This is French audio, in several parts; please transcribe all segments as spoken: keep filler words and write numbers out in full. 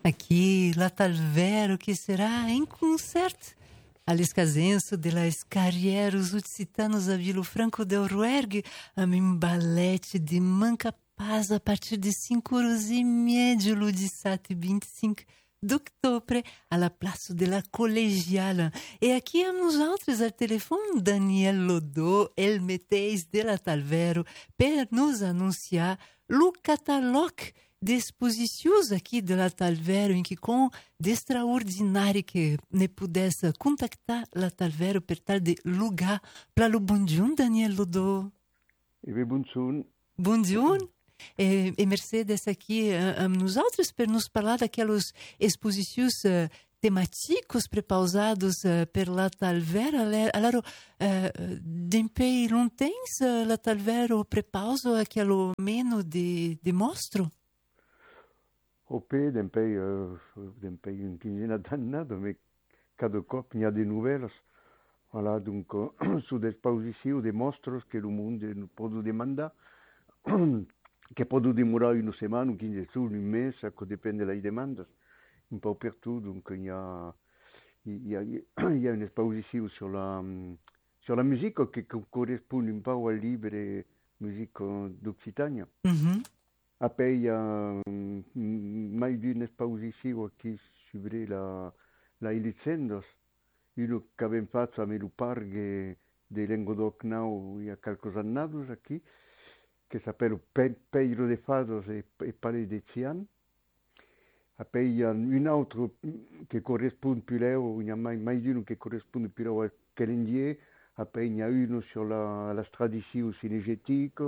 Aqui, lá talvero que será em concerto. Alice Casenso de la Escarrieros Utsitanos a Vilo Franco del Ruergue, a mim balete de Manca Paz a partir de cinco horas e meia, de sete e vinte e cinco de outubro, à la Place de la Collegiala. E aqui nos outros ao telefone Daniel Lodô, el meteis de la Talvero, per nos anunciar o catalogue de exposições aqui de la Talvero, em que com de extraordinário que ne pudesse contactar la Talvero per tal de lugar para o bom dia, Daniel Lodô. E bem, bom dia. Bom dia. E, e Mercedes aqui a, a nos outros per nos falar daquelas exposições uh, temáticos prepausados uh, per la Talvero. Allora, uh, dempei lontens uh, la Talvero prepauso aquele meno de, de mostro? Opè, dempei, uh, dempei une quinzaine d'années, mais cada cop n'hi ha de nouvelles. Voilà, donc, uh, sous l'exposition des monstres que le monde nous peut demander, que peut demorar une semaine, ou quinze jours, un mes, ça dépend des demandes. Un peu partout, donc il y a, il y a, il y a une exposition sur la, sur la musique qui correspond un peu au livre musique d'Occitanie. Mm-hmm. Après, il y a mai d'une exposition qui suivrait la, la Elicendos, une qu'avait fait avec le parc de Languedoc now il y a quelques années aquí, qui s'appelle Peiro de Fados et, et Palais de Tian. Après, il y a une autre qui correspond plus là, il y a mai, mai d'une qui correspond plus là à Calendier. Après, il y a une sur la, la tradition cinégétique,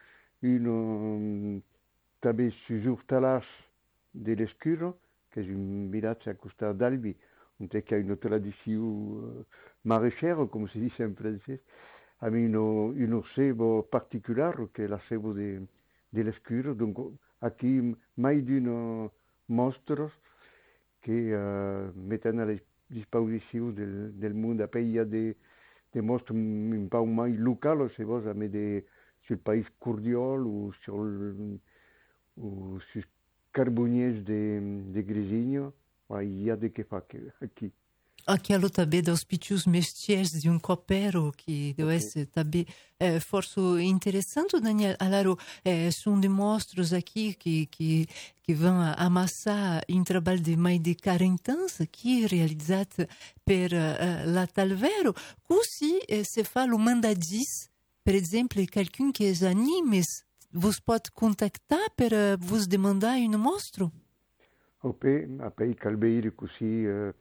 une també sur Talas de l'Escuro, que és un village à costat d'Albi, on té qu'il y a une tradition euh, maraîchère, comme se dit en français, avec une, une cebo particulière, que est la cebo de, de l'Escuro. Donc, aquí, mai d'une monstre que euh, mettent à la disposition del, del monde. Après, il y a des, des monstres un peu mai locaux, c'est bon, mais des, sur le pays Cordiol ou sur le ou sur carboniers de, de Grisinho, il y a de que fa aqui. Aquilo também dos pitios mestiers de um copero que deve ser também é, força interessante, Daniel. Alaro, é, são demonstros aqui que que que vão amassar um trabalho de mais de quarenta anos aqui realizado per uh, la Talvero. Così eh, se fa o mandadis, per exemplo, quelqu'un que é animes, vous pouvez contactar per uh, vous demander un monstre? Opè, après, cal veire così, euh,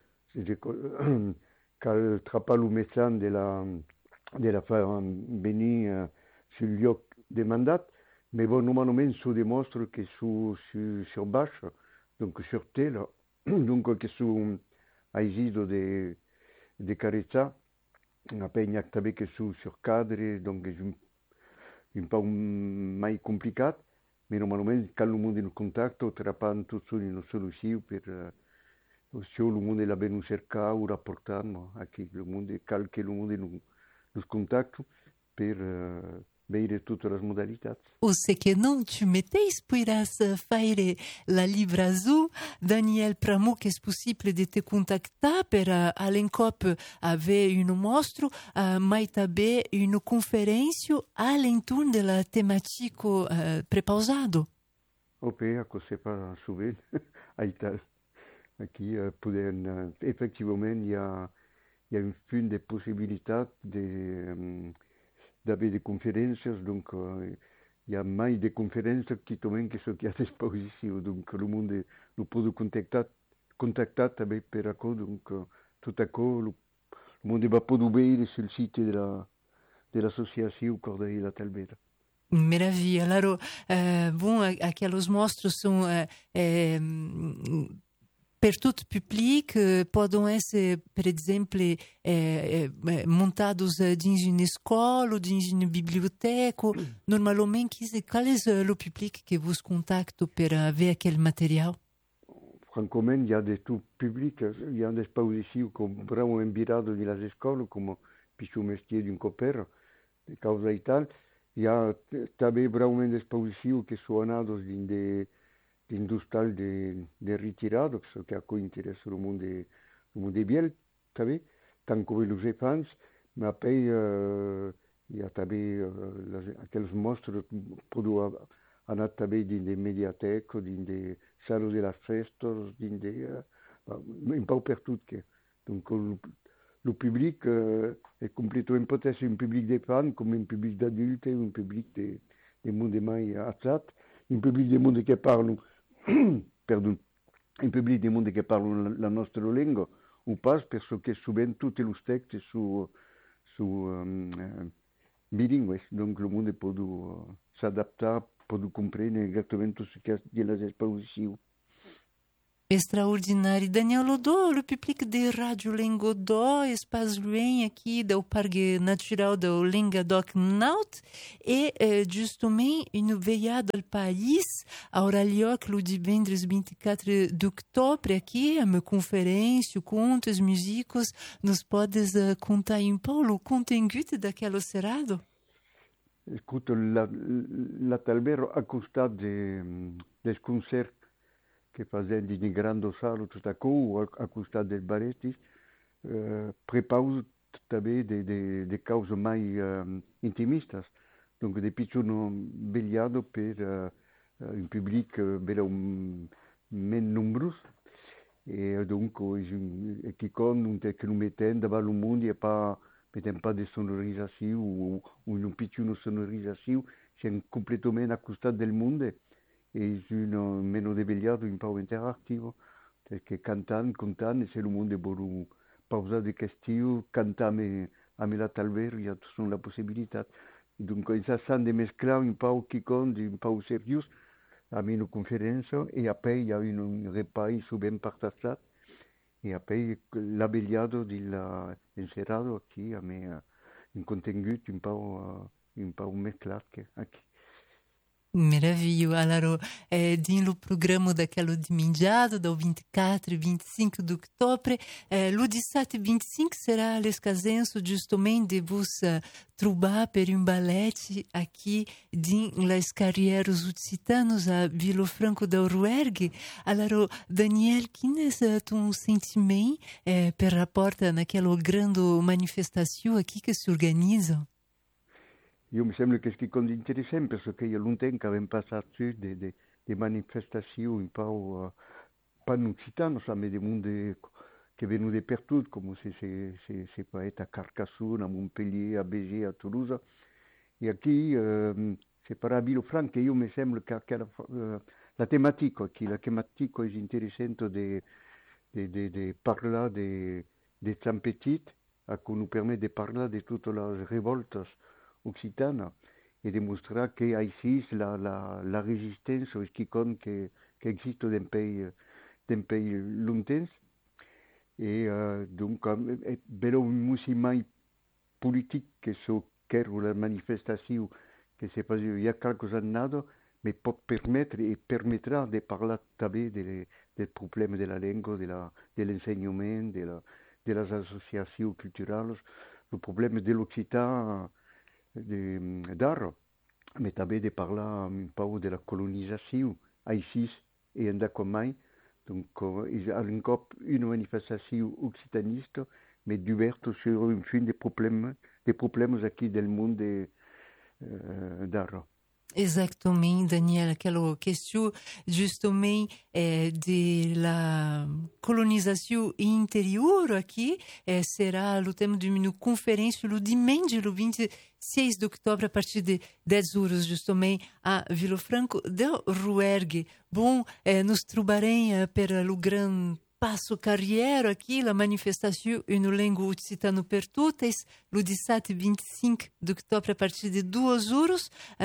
cal trapar le médecin de la, de la faire venir euh, sur le lieu demandat, mais bon, normalement, sont des monstres qui sont sur, sur bâche, donc sur telle, donc qui sont aigis de, de carezza, après, il y a també qui sont sur cadre, donc és un un peu mai complicat, mais normalement, quand le monde est en contact, on trapant tout ça une solution pour uh, si le monde l'a bien cercar ou rapportar, aquí le monde, cal que le monde nous, nous contacte pour uh, veure toutes les modalités. O se que não te meteis poirás faire la livre azul, Daniel Pramo, que é possível de te contactar per uh, alencop haver un mostro, uh, mai també una conferência alentorn de la tematica uh, prepausado. Ok, a cosa pas souvent, aquí uh, poden, uh, effectivement, il y a, il y a une fin de possibilités de um, d'avoir des conférences, donc euh, il y a mai de conférences qui tombent qui sont à disposition, donc le monde nous peut contacter, contacter avec per accord, donc euh, tout à coup le, le monde va pouvoir ouvrir sur le site de la de l'association Cordaí da Talvera. Maravilha, Laro. Uh, bom, aqueles mostros são uh, eh, per tutto public, uh, podem ser, per exemplo, eh, eh, montados dins uma escola ou dins uma biblioteca. Normalmente, qual é o público que vos contacta para ver aquele material? Francamente, il y a de tout public, il y a des expositions comme vraiment virado de las escolas, como Pichu Mestier d'un copero, de causa e tal. Il y a també vraiment des exposicions que sont anados de industrial de, de retirado, que a interessa o mundo, o mundo biel, sabe? Tant que os elefants, mas après, uh, hi ha també uh, les, aquells mostres poden anar també dins de mediateques, dins de salons de les festes, dins de... Uh, un peu per tot. Que. Donc, el, el public uh, és completament pot ser un public de fans, com un public d'adultes, un public de, de monde mai atzat, un public de monde que parla, perdó, un public de monde que parla la, la nostra llengua, o pas, perché sovint tutti els texti sono su, um, uh, bilingües, donc le monde pot uh, s'adaptar, pot comprendre exactement tout ce qu'il y a dans les expositions. Extraordinário. Daniel Lodô, le public de Rádio Lengodó, espaço loin aqui do Parque Natural do Languedoc-Naut, e eh, justament une veillada ao país aurà lloc el divendres vinte-quatre d'octubre aqui, uma conferência, contos, músicos. Nos podes uh, contar um pouco o conteúdo daquele cerrado? Écoute, la, la Talbero a costat de, des concerts que fazem de grande sala, tot a cor, a costat dels balletis, uh, prepaus també de, de, de causes mai uh, intimistes. Donc, de pitjor vegliado per uh, un public uh, ben men nombrós. Et donc, uh, qui compte, que nous mettons devant le monde, il n'y a pas, mettons pas de sonorisation ou, ou une pitjor sonorisation, c'est complètement à costat del monde. És un meno de vegliado un peu interactiu, perquè cantant, cantant, e se el monde vol pausar de questiu, cantar amb la Talbero, hi ha tota la possibilitat. Donc, ells s'han de mesclar un peu quicon, un peu seriós, amb una conferència, i après hi ha un repai sovint partassat, i après la vegliado d'encerrado aquí, amb un contingut un peu, un peu mesclat aquí. Maravilha. Allora, eh, no programa daquele domingo, do vinte-quatro e vinte-cinco de outubro, eh, o dezessete e vinte e cinco será l'escasenço justamente de vos uh, trobar per um ballet aqui em las carreiras occitanos a Vila Franco del Rouergue. Allora, Daniel, qual é o teu sentimento eh, per rapport naquela grande manifestação aqui que se organiza? Io mi sembra che è interessante perché io non tengo che abbiamo passato de, de, de manifestazioni un po' uh, pan-occitane, ma di mondi che vengono dappertutto, come se si se, se può essere a Carcassonne, a Montpellier, a Béziers, a Toulouse. E qui, uh, se parla a Vila Franca, io mi sembra che, che la, uh, la tematica qui, la tematica è interessante di de, de, de parlare di de Zampetit, a cui nous permet di parlare di tutte le rivolte occitana e dimostrar che ici la, la, la résistance è quelqu'un che, che esiste d'un pays, d'un pays lontans e uh, donc è bello mai politique che so che la manifestazione che si fa il y a quelques années mais può permettere e permettrà di parlare també de, del problema della lingua, de la, dell'insegnamento, de la, delle associazioni culturali, il problema dell'Occitan d'art, mais també de parlar un peu de la colonització, així i en com mai. Donc, és un cop una manifestació occitanista, mais d'oberta sur un fin de problemes, de problemes aquí del món de, uh, d'art. Exatamente, Daniel, aquela questão justamente é, de la colonização interior aqui é, será o tema de uma conferência no domingo, no vinte e seis de outubro, a partir de dez horas, justamente a Vila Franco del Rouergue. Bom, é, nos trobaremos para o grande passo carrière aqui, a manifestação em língua occitana per tuttes, o dezessete e vinte e cinco de outubro, a partir de duas horas,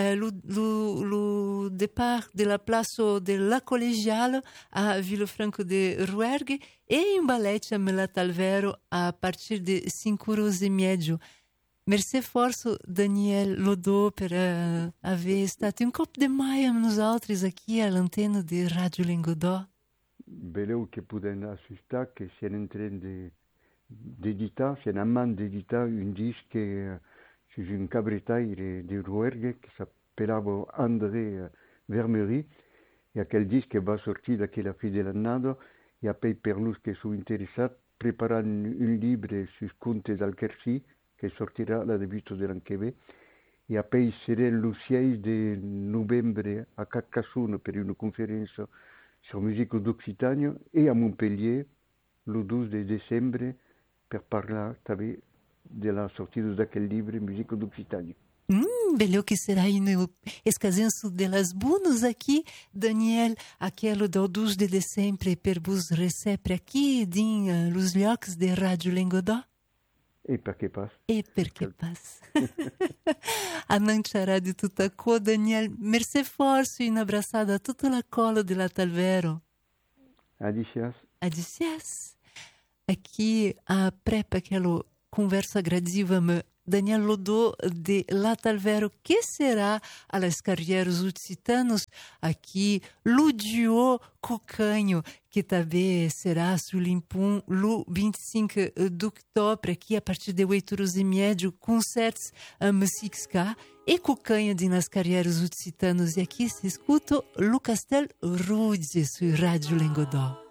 o départ de la place de la Collegiale a Vila Franco de Rouergue e um ballet a Mela Talvero a partir de cinco horas e meia. Merci força, Daniel Lodô, per uh, aver stato um copo de maio nos outros aqui à antena de Rádio Lengodó. Beleu che podem assistir, che siamo in train di editare, siamo a man di editare un disco su un cabretaire di Rouergue che si appellava André Vermery E aquel disc que va sortir d'aquella fi de l'annada, e apoi per nous che sono interessati, preparant un livre sus conte d'Alquercy, che sortirà la debutto dell'anno che ve, e apoi sarà il sei di novembre a Carcassonne per una conferenza sur musique d'Occitanie, e a Montpellier, il due di dicembre, per parlare també della sortida d'aquel livre Musique d'Occitanie. Hum, bello que será no escasenço de las buenos aqui, Daniel, aquilo do dois de dezembro per vos receber aqui din uh, los llocs de Rádio Lengodó. E perché passa? E perché passa. A nanciarà di tutta co, Daniel, merci forse un abraçada a tutta la cola de la Talvero. Adicias. Adicias. Aqui a prepa aquela conversa gradiva me Daniel Lodô de La Talvero, que será a las carreiras occitanos aqui, Ludio Cocanho, que também será sulimpum no vinte e cinco de outubro, aqui a partir de oito horas e meia, concertos a Messixca e Cocanho de nas carreiras occitanos. E aqui se escuta Lu Castel Rude, su Rádio Lengodó.